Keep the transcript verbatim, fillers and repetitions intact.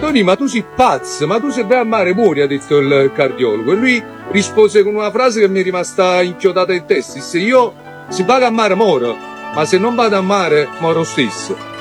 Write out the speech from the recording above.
Tony, ma tu sei pazzo, ma tu se vai a mare muori, ha detto il cardiologo. E lui rispose con una frase che mi è rimasta inchiodata in testa. Disse, io se vado a mare moro, ma se non vado a mare moro stesso.